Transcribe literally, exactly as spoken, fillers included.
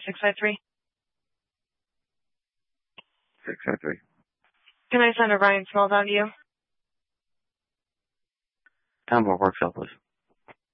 six five three. six five three. Can I send a Ryan Small down to you? Time for workshop, please.